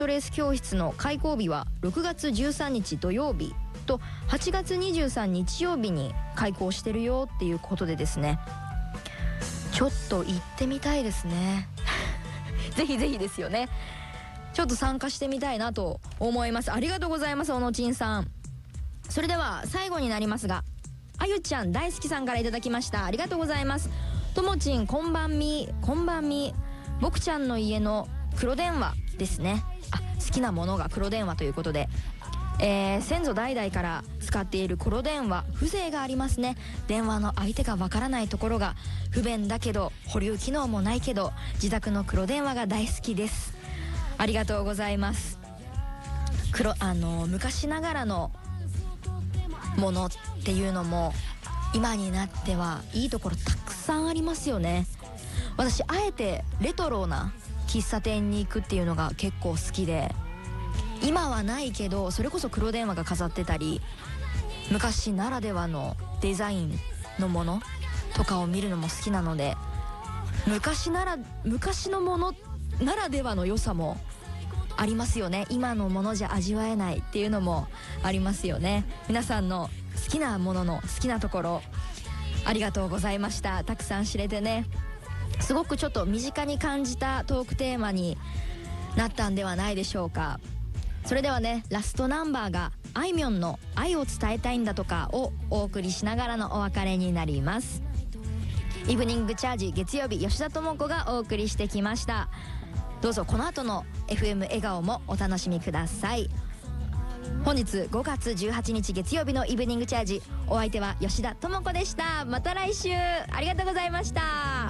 トレース教室の開講日は6月13日土曜日と8月23日曜日に開講してるよっていうことでですね、ちょっと行ってみたいですねぜひぜひですよね。ちょっと参加してみたいなと思います。ありがとうございます、おのちんさん。それでは最後になりますが、あゆちゃん大好きさんからいただきました。ありがとうございます。ともちんこんばんみ、こんばんみ。僕ちゃんの家の黒電話ですね。好きなものが黒電話ということで、先祖代々から使っている黒電話、風情がありますね。電話の相手がわからないところが不便だけど、保留機能もないけど自宅の黒電話が大好きです。ありがとうございます。昔ながらのものっていうのも今になってはいいところたくさんありますよね。私あえてレトロな喫茶店に行くっていうのが結構好きで、今はないけどそれこそ黒電話が飾ってたり、昔ならではのデザインのものとかを見るのも好きなので、昔のものならではの良さもありますよね。今のものじゃ味わえないっていうのもありますよね。皆さんの好きなものの好きなところありがとうございました。たくさん知れてね、すごくちょっと身近に感じたトークテーマになったんではないでしょうか。それではね、ラストナンバーがあいみょんの愛を伝えたいんだとかをお送りしながらのお別れになります。イブニングチャージ月曜日、吉田智子がお送りしてきました。どうぞこの後の FM 笑顔もお楽しみください。本日5月18日月曜日のイブニングチャージ、お相手は吉田智子でした。また来週、ありがとうございました。